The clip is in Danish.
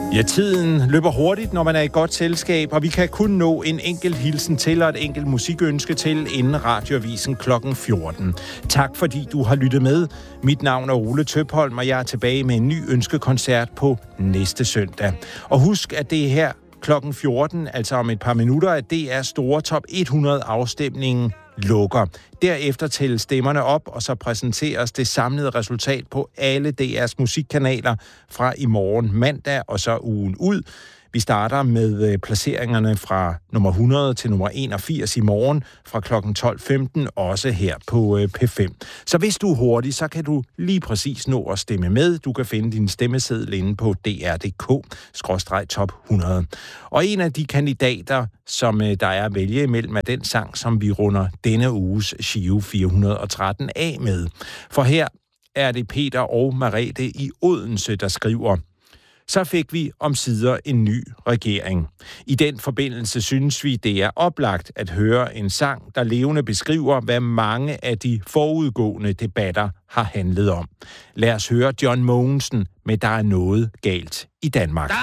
Ja, tiden løber hurtigt, når man er i godt selskab, og vi kan kun nå en enkelt hilsen til og et enkelt musikønske til inden radioavisen kl. 14. Tak fordi du har lyttet med. Mit navn er Ole Tøpholm, og jeg er tilbage med en ny ønskekoncert på næste søndag. Og husk, at det er her kl. 14, altså om et par minutter, at DR Store Top 100 afstemningen lukker. Derefter tælles stemmerne op, og så præsenteres det samlede resultat på alle DR's musikkanaler fra i morgen mandag og så ugen ud. Vi starter med placeringerne fra nummer 100 til nummer 81 i morgen fra kl. 12.15, også her på P5. Så hvis du er hurtig, så kan du lige præcis nå at stemme med. Du kan finde din stemmeseddel inde på dr.dk/top 100. Og en af de kandidater, som der er at vælge imellem, er den sang, som vi runder denne uges Giro 413 af med. For her er det Peter og Merete i Odense, der skriver: Så fik vi omsider en ny regering. I den forbindelse synes vi, det er oplagt at høre en sang, der levende beskriver, hvad mange af de forudgående debatter har handlet om. Lad os høre John Mogensen med Der er noget galt i Danmark.